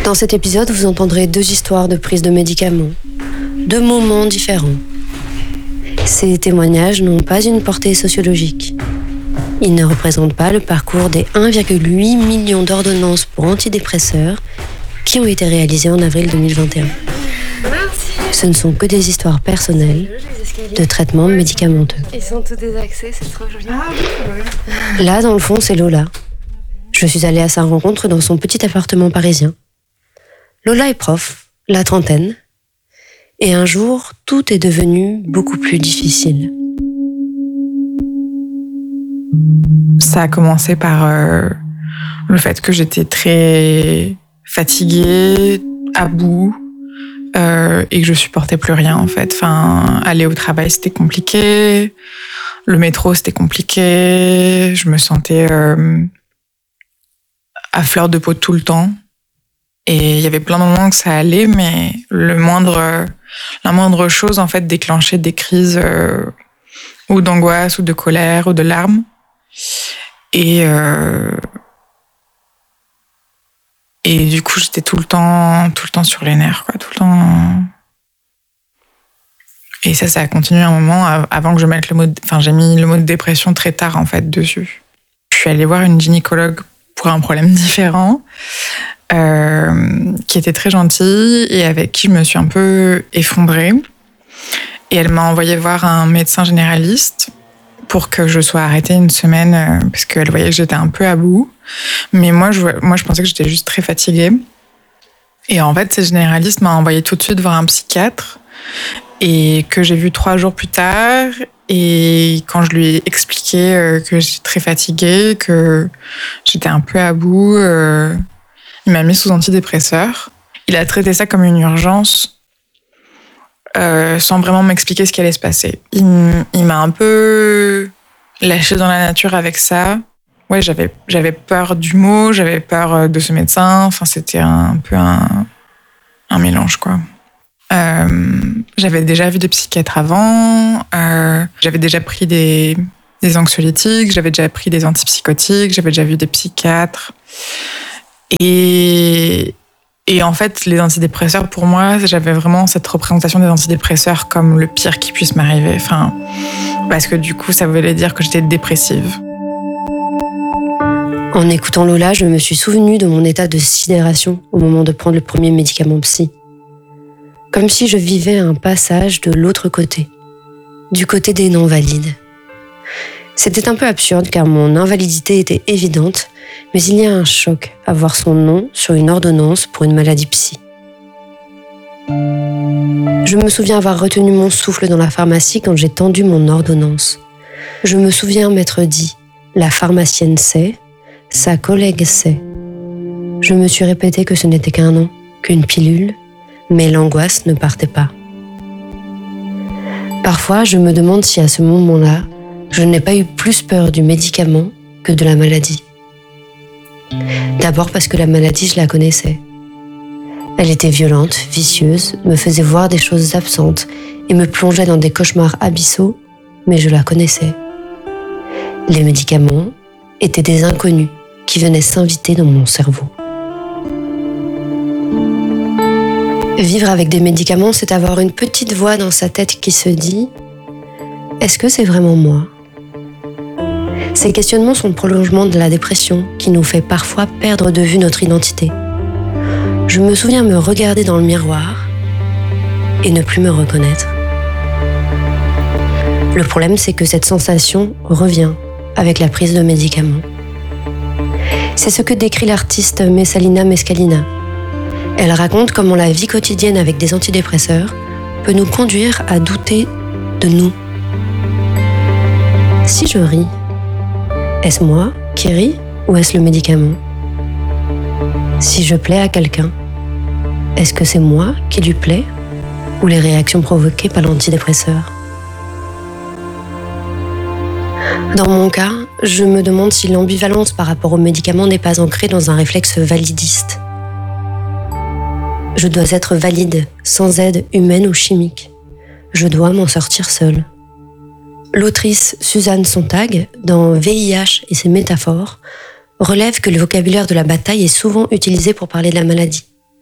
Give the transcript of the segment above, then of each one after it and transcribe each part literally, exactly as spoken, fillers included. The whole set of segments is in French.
Dans cet épisode, vous entendrez deux histoires de prise de médicaments, deux moments différents. Ces témoignages n'ont pas une portée sociologique. Ils ne représentent pas le parcours des un virgule huit million d'ordonnances pour antidépresseurs qui ont été réalisées en avril deux mille vingt et un. Ce ne sont que des histoires personnelles de traitements médicamenteux. Ils sont tous désaxés, c'est trop joli. Là, dans le fond, c'est Lola. Je suis allée à sa rencontre dans son petit appartement parisien. Lola est prof, la trentaine, et un jour, tout est devenu beaucoup plus difficile. Ça a commencé par euh, le fait que j'étais très fatiguée, à bout, euh, et que je supportais plus rien en fait. Enfin, aller au travail c'était compliqué, le métro c'était compliqué, je me sentais euh, à fleur de peau tout le temps. Et il y avait plein de moments que ça allait, mais le moindre, la moindre chose en fait déclenchait des crises euh, ou d'angoisse ou de colère ou de larmes. Et euh, et du coup j'étais tout le temps, tout le temps sur les nerfs, quoi, tout le temps. Et ça, ça a continué un moment avant que je mette le mot. Enfin, j'ai mis le mot de dépression très tard en fait dessus. Je suis allée voir une gynécologue pour un problème différent. Euh, qui était très gentille et avec qui je me suis un peu effondrée. Et elle m'a envoyé voir un médecin généraliste pour que je sois arrêtée une semaine euh, parce qu'elle voyait que j'étais un peu à bout. Mais moi, je, moi, je pensais que j'étais juste très fatiguée. Et en fait, cette généraliste m'a envoyé tout de suite voir un psychiatre et que j'ai vu trois jours plus tard. Et quand je lui ai expliqué euh, que j'étais très fatiguée, que j'étais un peu à bout... Euh, il m'a mis sous antidépresseur. Il a traité ça comme une urgence, euh, sans vraiment m'expliquer ce qui allait se passer. Il, il m'a un peu lâché dans la nature avec ça. Ouais, j'avais, j'avais peur du mot, j'avais peur de ce médecin. Enfin, c'était un peu un, un mélange, quoi. Euh, j'avais déjà vu des psychiatres avant. Euh, j'avais déjà pris des, des anxiolytiques. J'avais déjà pris des antipsychotiques. J'avais déjà vu des psychiatres. Et, et en fait, les antidépresseurs, pour moi, j'avais vraiment cette représentation des antidépresseurs comme le pire qui puisse m'arriver. Enfin, parce que du coup, ça voulait dire que j'étais dépressive. En écoutant Lola, je me suis souvenue de mon état de sidération au moment de prendre le premier médicament psy. Comme si je vivais un passage de l'autre côté, du côté des non-valides. C'était un peu absurde car mon invalidité était évidente, mais il y a un choc à voir son nom sur une ordonnance pour une maladie psy. Je me souviens avoir retenu mon souffle dans la pharmacie quand j'ai tendu mon ordonnance. Je me souviens m'être dit « la pharmacienne sait, sa collègue sait ». Je me suis répété que ce n'était qu'un nom, qu'une pilule, mais l'angoisse ne partait pas. Parfois, je me demande si à ce moment-là, je n'ai pas eu plus peur du médicament que de la maladie. D'abord parce que la maladie, je la connaissais. Elle était violente, vicieuse, me faisait voir des choses absentes et me plongeait dans des cauchemars abyssaux, mais je la connaissais. Les médicaments étaient des inconnus qui venaient s'inviter dans mon cerveau. Vivre avec des médicaments, c'est avoir une petite voix dans sa tête qui se dit « Est-ce que c'est vraiment moi ?» Ces questionnements sont le prolongement de la dépression qui nous fait parfois perdre de vue notre identité. Je me souviens me regarder dans le miroir et ne plus me reconnaître. Le problème, c'est que cette sensation revient avec la prise de médicaments. C'est ce que décrit l'artiste Messalina Mescalina. Elle raconte comment la vie quotidienne avec des antidépresseurs peut nous conduire à douter de nous. Si je ris, est-ce moi qui ris ou est-ce le médicament ? Si je plais à quelqu'un, est-ce que c'est moi qui lui plais ou les réactions provoquées par l'antidépresseur ? Dans mon cas, je me demande si l'ambivalence par rapport au médicament n'est pas ancrée dans un réflexe validiste. Je dois être valide, sans aide humaine ou chimique. Je dois m'en sortir seule. L'autrice Suzanne Sontag, dans V I H et ses métaphores, relève que le vocabulaire de la bataille est souvent utilisé pour parler de la maladie.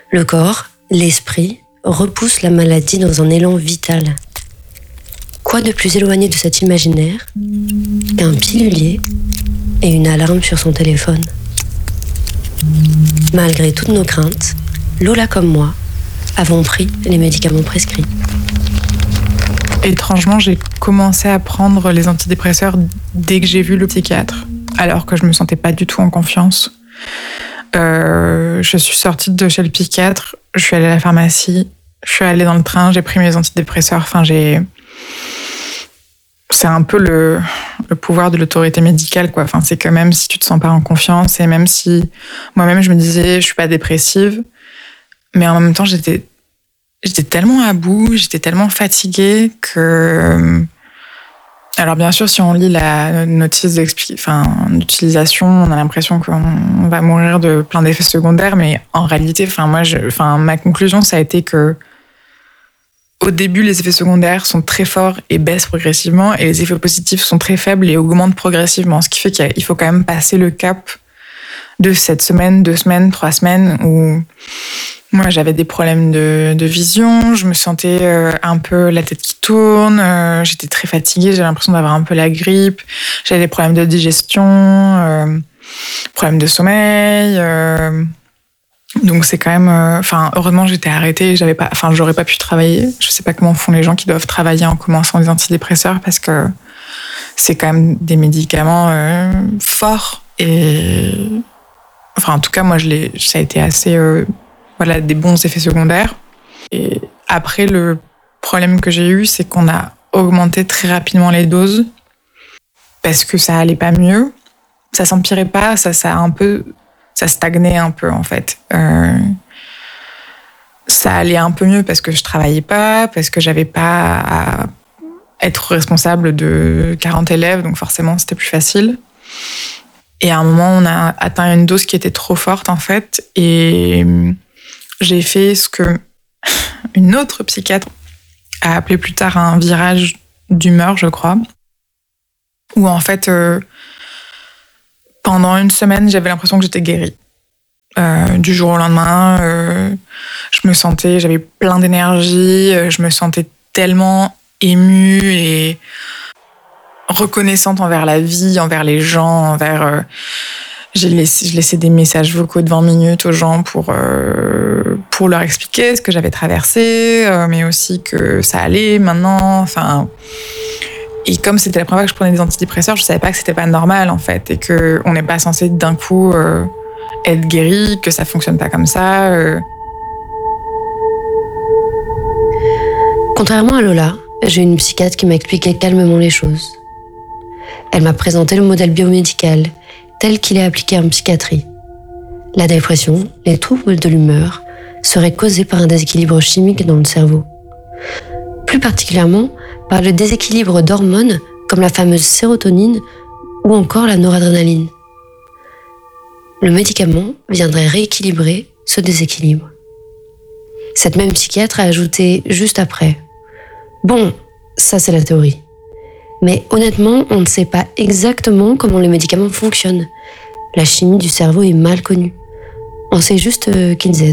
Le corps, l'esprit, repoussent la maladie dans un élan vital. Quoi de plus éloigné de cet imaginaire qu'un pilulier et une alarme sur son téléphone? Malgré toutes nos craintes, Lola comme moi avons pris les médicaments prescrits. Étrangement, j'ai commencé à prendre les antidépresseurs dès que j'ai vu le psychiatre, alors que je me sentais pas du tout en confiance. Euh, je suis sortie de chez le psychiatre, je suis allée à la pharmacie, je suis allée dans le train, j'ai pris mes antidépresseurs. Enfin, j'ai... C'est un peu le, le pouvoir de l'autorité médicale, quoi. Enfin, c'est que même si tu te sens pas en confiance, et même si moi-même je me disais je suis pas dépressive, mais en même temps j'étais j'étais tellement à bout, j'étais tellement fatiguée que... Alors bien sûr, si on lit la notice enfin, d'utilisation, on a l'impression qu'on va mourir de plein d'effets secondaires, mais en réalité, enfin, moi, je, enfin, ma conclusion, ça a été que au début, les effets secondaires sont très forts et baissent progressivement, et les effets positifs sont très faibles et augmentent progressivement, ce qui fait qu'il faut quand même passer le cap de cette semaine, deux semaines, trois semaines, où moi, j'avais des problèmes de, de vision, je me sentais euh, un peu la tête qui tourne, euh, j'étais très fatiguée, j'avais l'impression d'avoir un peu la grippe, j'avais des problèmes de digestion, euh, problèmes de sommeil. Euh, donc c'est quand même, enfin, euh, heureusement j'étais arrêtée, j'avais pas, enfin, j'aurais pas pu travailler. Je sais pas comment font les gens qui doivent travailler en commençant des antidépresseurs, parce que c'est quand même des médicaments euh, forts et, enfin, en tout cas, moi, je l'ai, ça a été assez euh, voilà, des bons effets secondaires. Et après, le problème que j'ai eu, c'est qu'on a augmenté très rapidement les doses parce que ça allait pas mieux. Ça s'empirait pas, ça, ça a un peu, ça stagnait un peu, en fait. Euh, ça allait un peu mieux parce que je travaillais pas, parce que j'avais pas à être responsable de quarante élèves, donc forcément, c'était plus facile. Et à un moment, on a atteint une dose qui était trop forte, en fait, et j'ai fait ce que une autre psychiatre a appelé plus tard un virage d'humeur, je crois, où en fait, euh, pendant une semaine, j'avais l'impression que j'étais guérie. Euh, du jour au lendemain, euh, je me sentais, j'avais plein d'énergie, je me sentais tellement émue et reconnaissante envers la vie, envers les gens, envers... Euh, J'ai laissé, je laissais des messages vocaux de vingt minutes aux gens pour, euh, pour leur expliquer ce que j'avais traversé, euh, mais aussi que ça allait maintenant. Enfin, et comme c'était la première fois que je prenais des antidépresseurs, je savais pas que c'était pas normal, en fait, et qu'on n'est pas censé d'un coup euh, être guéri, que ça fonctionne pas comme ça. Euh. Contrairement à Lola, j'ai une psychiatre qui m'a expliqué calmement les choses. Elle m'a présenté le modèle biomédical tel qu'il est appliqué en psychiatrie. La dépression, les troubles de l'humeur, seraient causés par un déséquilibre chimique dans le cerveau. Plus particulièrement par le déséquilibre d'hormones comme la fameuse sérotonine ou encore la noradrénaline. Le médicament viendrait rééquilibrer ce déséquilibre. Cette même psychiatre a ajouté juste après « Bon, ça c'est la théorie. Mais honnêtement, on ne sait pas exactement comment les médicaments fonctionnent. La chimie du cerveau est mal connue. On sait juste qu'ils aident. »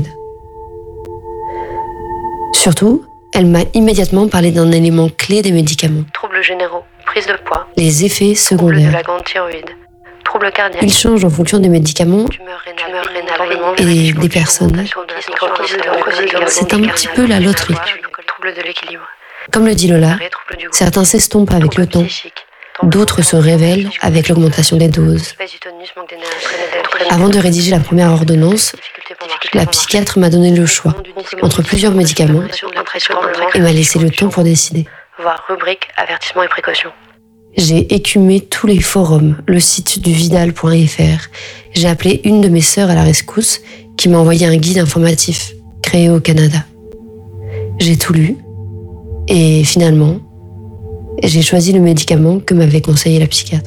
Surtout, elle m'a immédiatement parlé d'un élément clé des médicaments. Troubles généraux, prise de poids, les effets troubles secondaires. de la glande thyroïde, troubles cardiaques, Ils changent en fonction des médicaments tumeurs rénales, et des personnes. C'est un petit peu la loterie. troubles de l'équilibre, Comme le dit Lola, arrêt, troubles du goût, certains s'estompent avec le temps, psychique, d'autres se révèlent avec l'augmentation des doses. baisse du tonus, manque d'énergie, Avant de rédiger la première ordonnance, difficulté pour marcher, la psychiatre m'a donné le choix entre plusieurs médicaments et m'a laissé le temps pour décider. voir rubrique avertissement et précaution. J'ai écumé tous les forums, le site du vidal point f r. J'ai appelé une de mes sœurs à la rescousse qui m'a envoyé un guide informatif créé au Canada. J'ai tout lu et finalement, j'ai choisi le médicament que m'avait conseillé la psychiatre.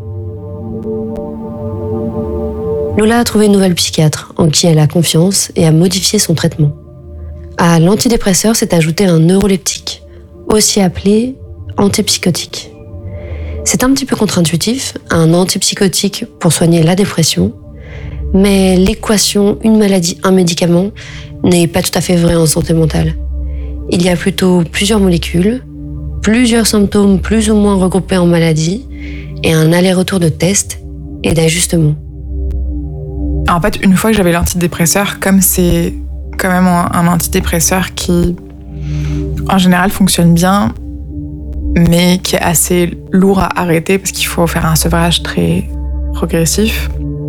Lola a trouvé une nouvelle psychiatre en qui elle a confiance et a modifié son traitement. À l'antidépresseur s'est ajouté un neuroleptique, aussi appelé antipsychotique. C'est un petit peu contre-intuitif, un antipsychotique pour soigner la dépression, Mais l'équation une maladie, un médicament n'est pas tout à fait vraie en santé mentale. Il y a plutôt plusieurs molécules, plusieurs symptômes plus ou moins regroupés en maladies et un aller-retour de tests et d'ajustements. En fait, une fois que j'avais l'antidépresseur, comme c'est quand même un antidépresseur qui, en général, fonctionne bien, mais qui est assez lourd à arrêter parce qu'il faut faire un sevrage très progressif.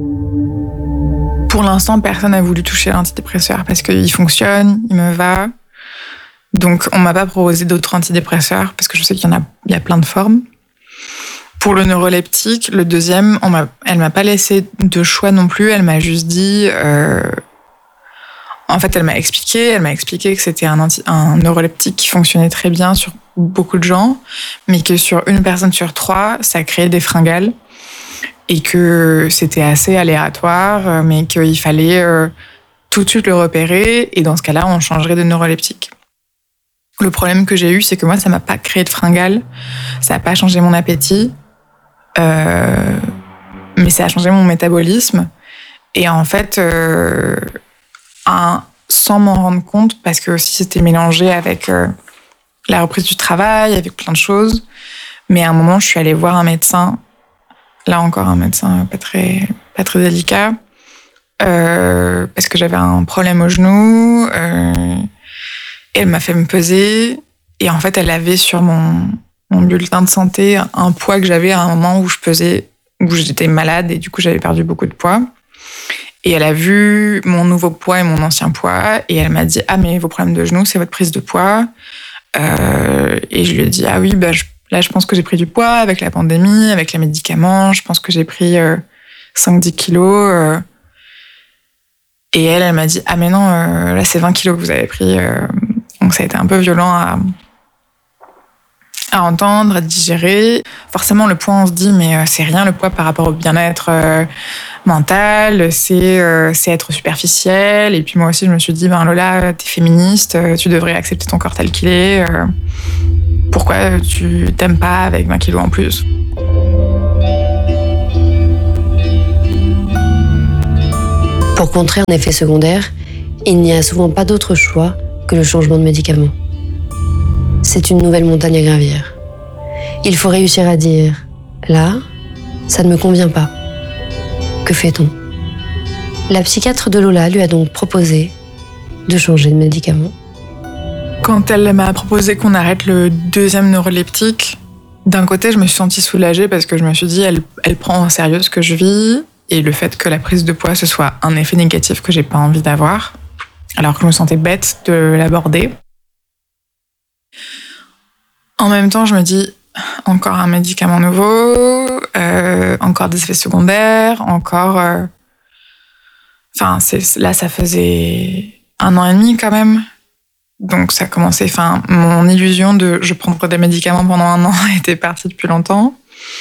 Pour l'instant, personne n'a voulu toucher l'antidépresseur parce qu'il fonctionne, il me va. Donc, on m'a pas proposé d'autres antidépresseurs parce que je sais qu'il y en a, il y a plein de formes. Pour le neuroleptique, le deuxième, on m'a, elle m'a pas laissé de choix non plus. Elle m'a juste dit, euh, en fait, elle m'a expliqué, elle m'a expliqué que c'était un, anti, un neuroleptique qui fonctionnait très bien sur beaucoup de gens, mais que sur une personne sur trois, ça créait des fringales et que c'était assez aléatoire, mais qu'il fallait euh, tout de suite le repérer et dans ce cas-là, on changerait de neuroleptique. Le problème que j'ai eu, c'est que moi, ça m'a pas créé de fringales, ça a pas changé mon appétit. Euh, mais ça a changé mon métabolisme et en fait euh, un, sans m'en rendre compte parce que aussi c'était mélangé avec euh, la reprise du travail, avec plein de choses, mais à un moment je suis allée voir un médecin, là encore un médecin pas très, pas très délicat, euh, parce que j'avais un problème au genou euh, et elle m'a fait me peser et en fait elle avait sur mon mon bulletin de santé, un poids que j'avais à un moment où je pesais, où j'étais malade et du coup j'avais perdu beaucoup de poids. Et elle a vu mon nouveau poids et mon ancien poids et elle m'a dit « Ah mais vos problèmes de genoux, c'est votre prise de poids. Euh, » Et je lui ai dit « Ah oui, bah, je, là je pense que j'ai pris du poids avec la pandémie, avec les médicaments, je pense que j'ai pris euh, cinq à dix kilos. Euh. » Et elle, elle m'a dit « Ah mais non, euh, là c'est vingt kilos que vous avez pris. Euh. » Donc ça a été un peu violent à... à entendre, à digérer. Forcément, le poids, on se dit, mais c'est rien le poids par rapport au bien-être euh, mental, c'est, euh, c'est être superficiel. Et puis moi aussi, je me suis dit, ben Lola, t'es féministe, tu devrais accepter ton corps tel qu'il est. Euh, pourquoi tu t'aimes pas avec vingt kilos en plus ? Pour contrer un effet secondaire, il n'y a souvent pas d'autre choix que le changement de médicament. C'est une nouvelle montagne à gravir. Il faut réussir à dire « là, ça ne me convient pas ». Que fait-on ? La psychiatre de Lola lui a donc proposé de changer de médicament. Quand elle m'a proposé qu'on arrête le deuxième neuroleptique, d'un côté, je me suis sentie soulagée parce que je me suis dit elle, elle prend en sérieux ce que je vis et le fait que la prise de poids, ce soit un effet négatif que j'ai pas envie d'avoir, alors que je me sentais bête de l'aborder. En même temps, je me dis, encore un médicament nouveau, euh, encore des effets secondaires, encore... Euh... Enfin, c'est, là, ça faisait un an et demi quand même. Donc, ça commençait... Enfin, mon illusion de je prendrai des médicaments pendant un an était partie depuis longtemps.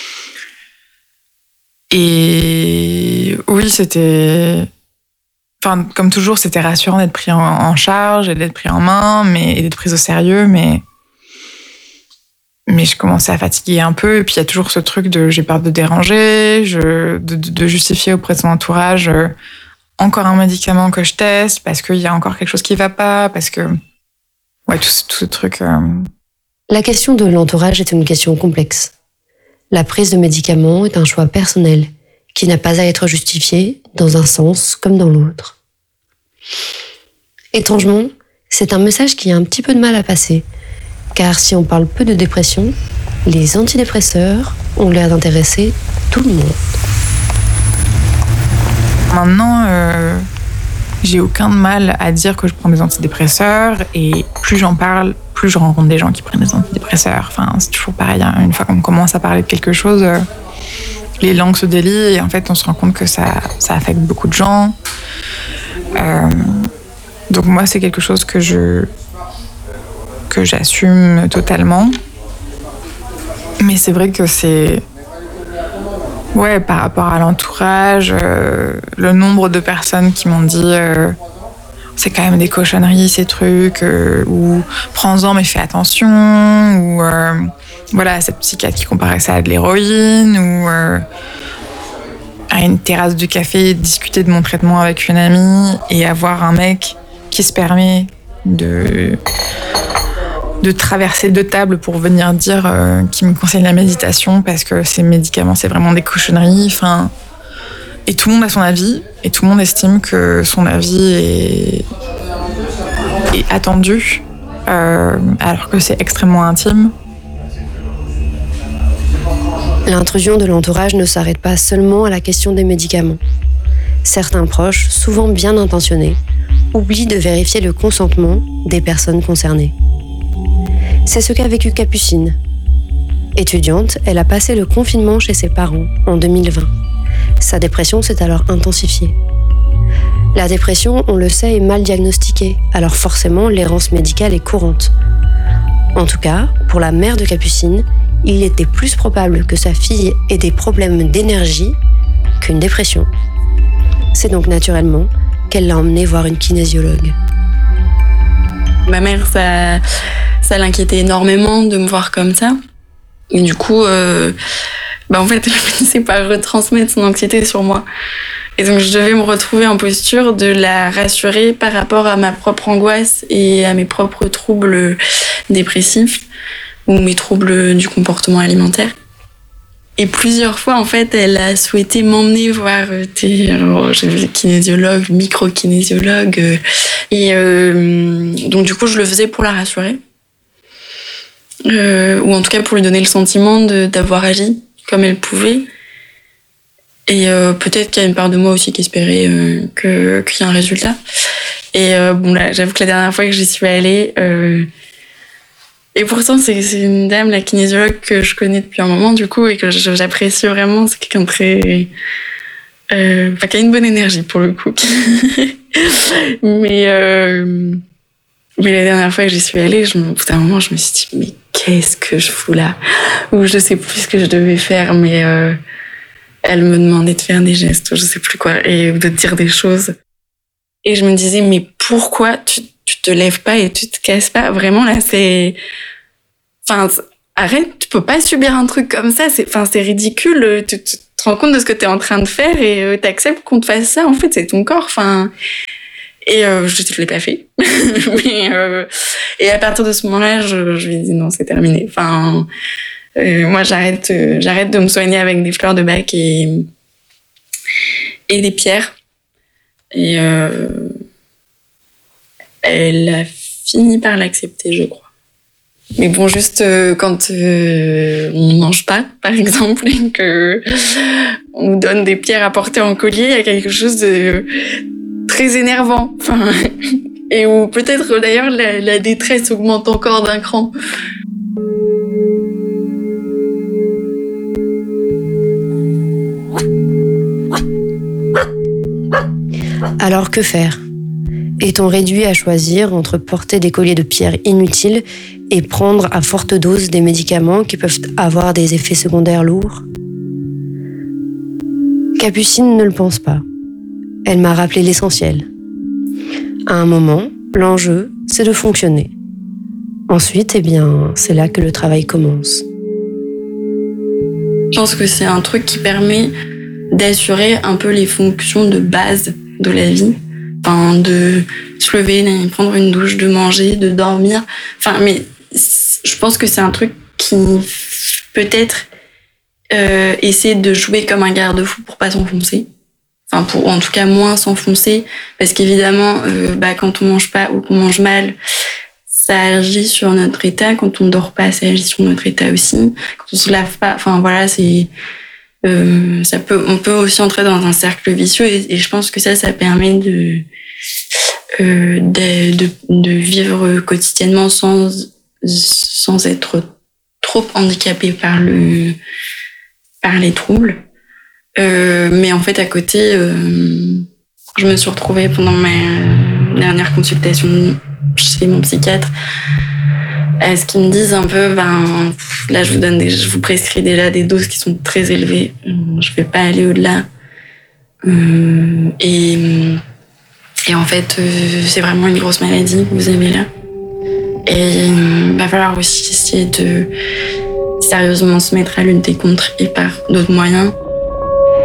Et oui, c'était... Enfin, comme toujours, c'était rassurant d'être pris en, en charge et d'être pris en main, mais, et d'être pris au sérieux, mais... Mais je commençais à fatiguer un peu. Et puis, il y a toujours ce truc de j'ai peur de déranger, je, de, de justifier auprès de son entourage euh, encore un médicament que je teste parce qu'il y a encore quelque chose qui ne va pas, parce que... Ouais, tout, tout ce truc... Euh... La question de l'entourage est une question complexe. La prise de médicaments est un choix personnel qui n'a pas à être justifié dans un sens comme dans l'autre. Étrangement, c'est un message qui a un petit peu de mal à passer, car si on parle peu de dépression, les antidépresseurs ont l'air d'intéresser tout le monde. Maintenant, euh, j'ai aucun mal à dire que je prends des antidépresseurs et plus j'en parle, plus je rencontre des gens qui prennent des antidépresseurs. Enfin, c'est toujours pareil, hein. Une fois qu'on commence à parler de quelque chose, euh, les langues se délient et en fait, on se rend compte que ça, ça affecte beaucoup de gens. Euh, donc moi, c'est quelque chose que je... que j'assume totalement. Mais c'est vrai que c'est... Ouais, par rapport à l'entourage, euh, le nombre de personnes qui m'ont dit euh, c'est quand même des cochonneries ces trucs, euh, ou prends-en mais fais attention, ou euh, voilà, cette psychiatre qui comparait ça à de l'héroïne, ou... Euh, à une terrasse de café, discuter de mon traitement avec une amie et avoir un mec qui se permet de, de traverser deux tables pour venir dire euh, qu'il me conseille la méditation parce que ces médicaments, c'est vraiment des cochonneries. Enfin, et tout le monde a son avis et tout le monde estime que son avis est, est attendu euh, alors que c'est extrêmement intime. L'intrusion de l'entourage ne s'arrête pas seulement à la question des médicaments. Certains proches, souvent bien intentionnés, oublient de vérifier le consentement des personnes concernées. C'est ce qu'a vécu Capucine. Étudiante, elle a passé le confinement chez ses parents en deux mille vingt. Sa dépression s'est alors intensifiée. La dépression, on le sait, est mal diagnostiquée, alors forcément l'errance médicale est courante. En tout cas, pour la mère de Capucine, il était plus probable que sa fille ait des problèmes d'énergie qu'une dépression. C'est donc naturellement qu'elle l'a emmenée voir une kinésiologue. Ma mère, ça, ça l'inquiétait énormément de me voir comme ça. Et du coup, euh, bah en fait, elle finissait par retransmettre son anxiété sur moi. Et donc, je devais me retrouver en posture de la rassurer par rapport à ma propre angoisse et à mes propres troubles dépressifs ou mes troubles du comportement alimentaire. Et plusieurs fois, en fait, elle a souhaité m'emmener voir des alors, j'ai vu kinésiologue, micro-kinésiologue. Euh, et euh, donc, du coup, je le faisais pour la rassurer. Euh, ou en tout cas, pour lui donner le sentiment de, d'avoir agi comme elle pouvait. Et euh, peut-être qu'il y a une part de moi aussi qui espérait euh, que, qu'il y ait un résultat. Et euh, bon, là, j'avoue que la dernière fois que j'y suis allée... Euh, Et pourtant, c'est, c'est une dame, la kinésiologue, que je connais depuis un moment, du coup, et que j'apprécie vraiment. C'est quelqu'un de très... Euh, enfin, qui a une bonne énergie, pour le coup. mais, euh, mais la dernière fois que j'y suis allée, je, au bout d'un moment, je me suis dit, mais qu'est-ce que je fous là? Ou je sais plus ce que je devais faire, mais euh, elle me demandait de faire des gestes, ou je sais plus quoi, et de dire des choses. Et je me disais, mais pourquoi tu tu te lèves pas et tu te casses pas? Vraiment, là, c'est... Enfin, arrête, tu peux pas subir un truc comme ça. C'est, enfin, c'est ridicule. Tu, tu te rends compte de ce que t'es en train de faire et euh, t'acceptes qu'on te fasse ça. En fait, c'est ton corps. Enfin... Et euh, je ne l'ai pas fait. Mais, euh... Et à partir de ce moment-là, je, je lui ai dit non, c'est terminé. Enfin, euh, moi, j'arrête, euh, j'arrête de me soigner avec des fleurs de bac et, et des pierres. Et... Euh... Elle a fini par l'accepter, je crois. Mais bon, juste euh, quand euh, on mange pas, par exemple, et que on nous donne des pierres à porter en collier, il y a quelque chose de très énervant. Enfin, et où peut-être d'ailleurs la, la détresse augmente encore d'un cran. Alors que faire ? Est-on réduit à choisir entre porter des colliers de pierre inutiles et prendre à forte dose des médicaments qui peuvent avoir des effets secondaires lourds ? Capucine ne le pense pas. Elle m'a rappelé l'essentiel. À un moment, l'enjeu, c'est de fonctionner. Ensuite, eh bien, c'est là que le travail commence. Je pense que c'est un truc qui permet d'assurer un peu les fonctions de base de la vie. Enfin, de se lever, de prendre une douche, de manger, de dormir. Enfin, mais je pense que c'est un truc qui peut-être euh, essaie de jouer comme un garde-fou pour pas s'enfoncer. Enfin, pour en tout cas moins s'enfoncer, parce qu'évidemment, euh, bah, quand on mange pas ou qu'on mange mal, ça agit sur notre état. Quand on dort pas, ça agit sur notre état aussi. Quand on se lave pas, enfin voilà, c'est Euh, ça peut, on peut aussi entrer dans un cercle vicieux et, et je pense que ça, ça permet de, euh, de, de, de vivre quotidiennement sans, sans être trop handicapé par le, par les troubles. Euh, mais en fait, à côté, euh, je me suis retrouvée pendant ma dernière consultation chez mon psychiatre à ce qu'ils me disent un peu, ben, là, je vous donne des, je vous prescris déjà des doses qui sont très élevées. Je vais pas aller au-delà. Euh, et, et en fait, euh, c'est vraiment une grosse maladie que vous avez là. Et il va falloir aussi essayer de sérieusement se mettre à lutter contre et par d'autres moyens.